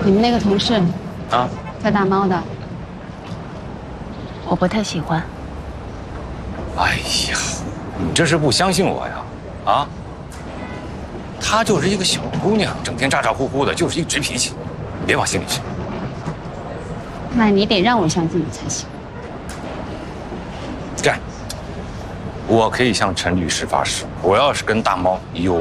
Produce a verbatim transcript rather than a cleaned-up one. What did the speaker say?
你们那个同事啊， 叫大猫的， 我不太喜欢。 哎呀，你这是不相信我呀？啊？她就是一个小姑娘，整天咋咋呼呼的，就是一直脾气，你别往心里去。 那你得让我相信你才行。 这样，我可以向陈律师发誓，我要是跟大猫有